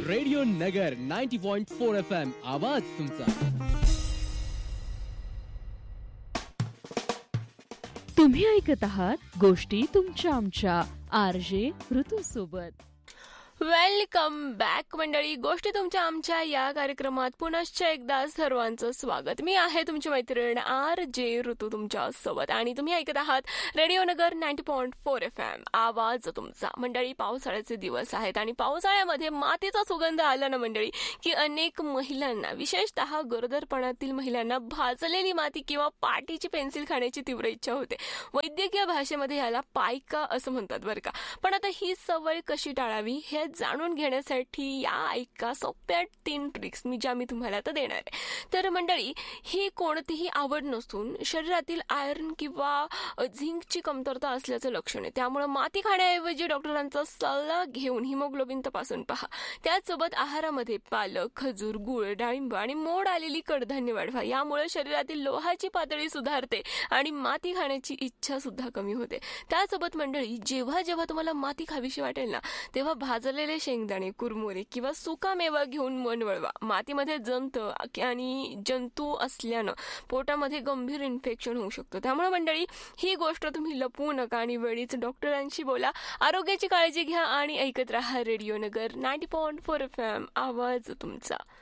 Radio नगर 90.4 FM आवाज तुमचा. तुम्ही ऐकत आहात गोष्टी तुमच्या आमच्या RJ ऋतू सोबत. वेलकम बॅक मंडळी. गोष्टी तुमच्या आमच्या या कार्यक्रमात पुनश्च एकदा सर्वांचं स्वागत. मी आहे तुमची मैत्रीण RJ ऋतू तुमच्या सोबत आणि तुम्ही ऐकत आहात रेडिओ नगर 90.4 FM आवाज तुमचा. मंडळी, पावसाळ्याचे दिवस आहेत आणि पावसाळ्यामध्ये मातीचा सुगंध आला ना मंडळी की अनेक महिलांना, विशेषतः गरोदरपणातील महिलांना भाजलेली माती किंवा पाटीची पेन्सिल खाण्याची तीव्र इच्छा होते. वैद्यकीय भाषेमध्ये याला पायका असं म्हणतात बरं का. पण आता ही सवय कशी टाळावी हे जाणून घेण्यासाठी या ऐका सोप्या 3 ट्रिक्स मी तुम्हाला आता देणार आहे. तर मंडळी, ही कोणतीही आवड नसून शरीरातील आयर्न किंवा झिंकची कमतरता असल्याचं लक्षण आहे. त्यामुळे माती खाण्याऐवजी डॉक्टरांचा सल्ला घेऊन हिमोग्लोबिन तपासून पहा. त्याचसोबत आहारामध्ये पालक, खजूर, गुळ, डाळिंब आणि मोड आलेली कडधान्य वाढवा. यामुळे शरीरातील लोहाची पातळी सुधारते आणि माती खाण्याची इच्छा सुद्धा कमी होते. त्यासोबत मंडळी, जेव्हा जेव्हा तुम्हाला माती खावीशी वाटेल ना, तेव्हा भाजलेले शेंगदाणे, कुरमुरे किंवा सुका मेवा घेऊन मन वळवा. मातीमध्ये जंतू असल्यानं पोटामध्ये गंभीर इन्फेक्शन होऊ शकतं. त्यामुळे मंडळी, ही गोष्ट तुम्ही लपवू नका आणि वेळीच डॉक्टरांशी बोला. आरोग्याची काळजी घ्या आणि ऐकत राहा रेडिओ नगर 90.4 FM आवाज तुमचा.